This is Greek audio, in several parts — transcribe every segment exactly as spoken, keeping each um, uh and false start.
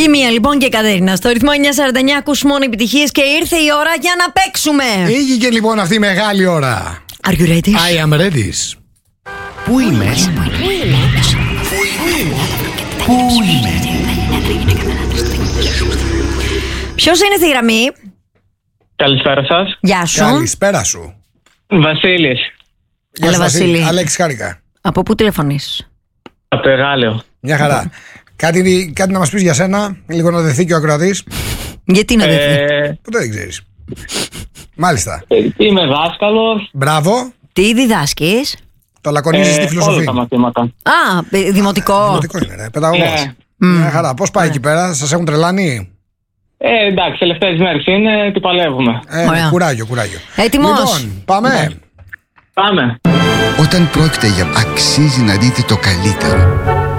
Χημεία λοιπόν και Κατερίνα. Στο ρυθμό εννιακόσια σαράντα εννιά ακούς μόνο επιτυχίες και ήρθε η ώρα για να παίξουμε. Ήγηκε λοιπόν αυτή η μεγάλη ώρα. Are you ready? I am ready. Πού είμαι? Πού είμαι? Πού είμαι? Ποιος είναι στη γραμμή? Καλησπέρα σας. Γεια σου. Καλησπέρα σου. Βασίλης. Γεια Έλα, σου, Βασίλη. Αλέξη, χάρηκα. Από πού τηλεφωνείς? Από το Εγάλεο. Μια χαρά. Κάτι, κάτι να μας πεις για σένα, λίγο να δεθεί και ο ακροατής. Γιατί να δεθεί? Ε, Ποτέ δεν ξέρεις. Μάλιστα. είμαι δάσκαλος. Μπράβο. Τι διδάσκεις? Το λακωνίζεις στη Όλα φιλοσοφία. τα μαθήματα. Α, ε, δημοτικό. Δημοτικό είναι, ρε. Παιδαγωγός. Ναι. Μια χαρά. Πώς πάει εκεί πέρα, σας έχουν τρελάνει? Ε, εντάξει, τελευταίες μέρες είναι, τι παλεύουμε. Ε, Ωραία. κουράγιο, κουράγιο. Έτοιμος? Λοιπόν, πάμε. Πάμε. Όταν πρόκειται για αξίζει να δείτε το καλύτερο.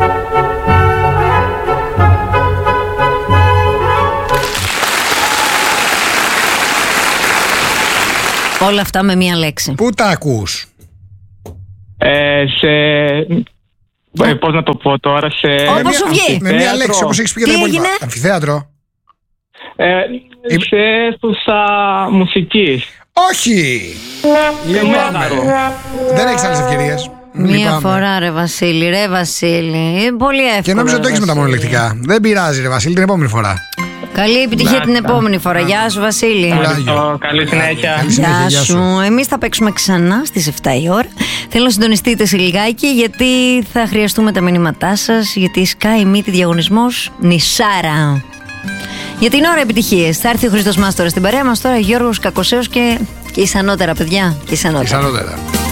Όλα αυτά με μία λέξη. Πού τα ακούς? Ε, σε... Ε, πώς να το πω τώρα, σε... Όπως μια- σου βγει. Με μια Θέατρο. λέξη, όπως έχεις πει και Τι τα υπόλοιπα. έγινε? Αμφιθέατρο. Ε, σε αίθουσα μουσικής. Όχι! Λυπάμαι. Δεν έχεις άλλες ευκαιρίες. Μία Λυπάμαι. φορά ρε Βασίλη, ρε Βασίλη. Ε, Πολύ εύκολο. Και νόμιζα ρε, ότι το έχεις με τα Βασίλη. μονολεκτικά. Δεν πειράζει, ρε Βασίλη, την επόμενη φορά. Καλή επιτυχία την επόμενη φορά. Γεια σου Βασίλη. Ευχαριστώ, καλή συνέχεια. Καλή συνέχεια, Γεια γεια σου. σου. Εμείς θα παίξουμε ξανά στις εφτά η ώρα. Θέλω να συντονιστείτε σε λιγάκι γιατί θα χρειαστούμε τα μηνύματά σας. Γιατί σκάει μύτη διαγωνισμός νησάρα. Για την ώρα επιτυχίες. Θα έρθει ο Χρήστος Μάστορας στην παρέα μας τώρα, Γιώργος Κακοσέος και, και εις ανώτερα παιδιά. Και εις ανώτερα. Εις ανώτερα.